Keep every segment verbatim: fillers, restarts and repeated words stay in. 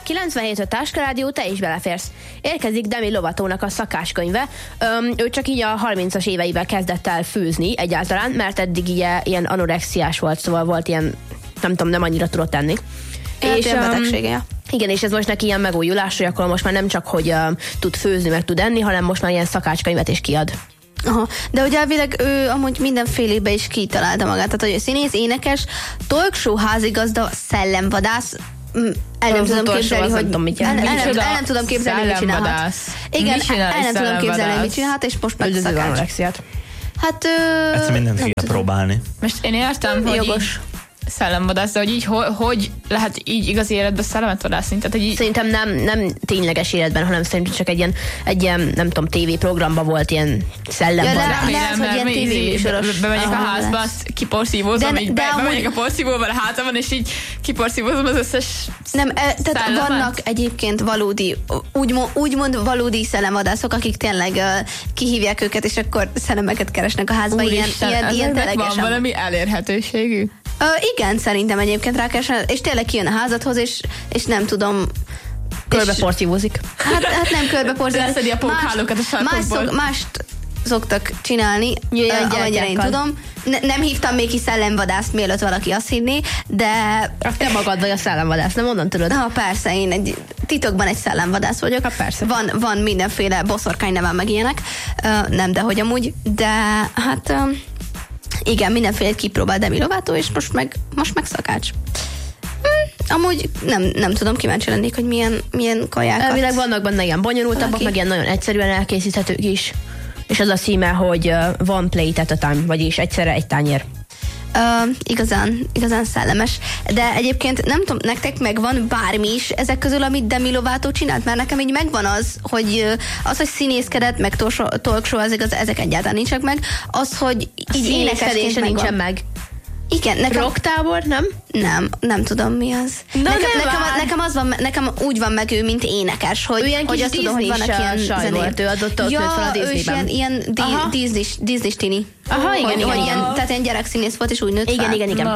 kilencvenhét öt Táska Rádió, te is beleférsz. Érkezik Demi Lovatónak a szakácskönyve. Öm, ő csak így a harmincas éveiben kezdett el főzni egyáltalán, mert eddig ilyen, ilyen anorexiás volt, szóval volt ilyen, nem tudom, nem annyira tudott enni. Hát és a betegsége. Igen, és ez most neki ilyen megújulás, hogy akkor most már nem csak, hogy uh, tud főzni, meg tud enni, hanem most már ilyen szakácskönyvet is kiad. Aha, de ugye elvileg ő amúgy mindenfélébe is kitalálta magát, tehát hogy színész, énekes, talkshow házigazda, szellemvadász, el nem tudom képzelni, hogy el, el, el, el nem tudom képzelni, mit csinálhat. Igen, el nem tudom képzelni, mit csinálhat, és most meg szakács. Hát, ö, ezt mindent kell próbálni. Most én értem, hogy jogos. Szellemvadász, de hogy így hogy, hogy lehet így igazi életben szellemet vadászni? Tehát, hogy így... Szerintem nem, nem tényleges életben, hanem szerintem csak egy ilyen, egy ilyen nem tudom, tévéprogramban volt ilyen szellemvadász. Ja, remélem, mert ilyen tévéműsoros. Bemegyek a házba, azt kiporszívózom, így be, amúgy... bemegyek a porszívóval a hátamon, és így kiporszívózom az összes nem, e, tehát szellemet. Vannak egyébként valódi, úgymond, úgymond valódi szellemvadászok, akik tényleg uh, kihívják őket, és akkor szellemeket keresnek a házba. Úristen, ilyen, ilyen, ilyen van valami elérhetőségű? Uh, igen, szerintem egyébként rákeresel, és tényleg kijön a házadhoz, és, és nem tudom... Körbeporszívózik. Hát, hát nem körbeporszívózik. Leszedi a pókhálókat a sarkokból. Más szok, mást szoktak csinálni, amennyire én tudom. Ne, nem hívtam még ki szellemvadászt, mielőtt valaki azt hinné, de... Te magad vagy a szellemvadász, nem onnan tudod? Ha persze, én egy, titokban egy szellemvadász vagyok. Ha persze. Van, van mindenféle boszorkány nevem meg ilyenek. Uh, nem, de hogy amúgy. De hát... Uh, igen, mindenféle kipróbál Demi Lovato, és most meg, most meg szakács. Hm, amúgy nem, nem tudom, kíváncsi lennék, hogy milyen, milyen kajákat... Elvileg vannak benne ilyen bonyolultabbak, valaki. Meg ilyen nagyon egyszerűen elkészíthetők is. És az a címe, hogy uh, one plate at a time, vagyis egyszerre egy tányér. Uh, igazán, igazán szellemes. De egyébként nem tudom, nektek megvan bármi is ezek közül, amit Demi Lovato csinált? Mert nekem így megvan az, hogy az, hogy színészkedett, meg talkshow, ezek, az, ezek egyáltalán nincsenek meg. Az, hogy így énekeskedése nincsen meg. Igen, nekem... Rocktábor, nem? Nem, nem tudom mi az. Na nekem, nekem, nekem, az van, nekem úgy van meg ő, mint énekes, hogy, ilyen hogy azt tudom, hogy vannak ilyen zenék. Ő adott ott ja, fel a ő is ilyen, ilyen Disney tini. Aha, igen, hogy, igen, hogy igen. Ilyen, tehát ilyen gyerekszínész volt, és úgy nőtt igen, fel. Igen, igen, igen.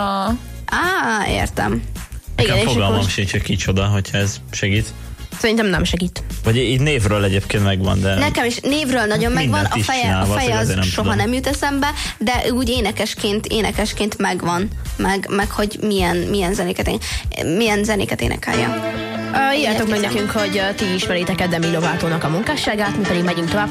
Á, értem. Nekem fogalmam sincs, hogy kicsoda, hogyha ez segít. Szerintem nem segít. Vagy így névről egyébként megvan, de... Nekem is névről nagyon megvan, a feje, csinál, a feje az nem soha tudom. nem jut eszembe, de úgy énekesként, énekesként megvan, meg, meg hogy milyen, milyen, zenéket, én, milyen zenéket énekelje. Uh, írjátok meg nekünk, hogy uh, ti ismeritek-e Demi Lovatónak a munkásságát, mi pedig megyünk tovább.